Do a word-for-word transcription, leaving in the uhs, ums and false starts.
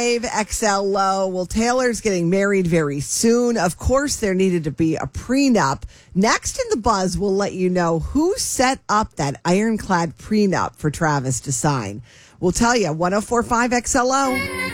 five X L low. Well, Taylor's getting married very soon. Of course, there needed to be a prenup. Next in the buzz, we'll let you know who set up that ironclad prenup for Travis to sign. We'll tell you, one oh four point five X L O.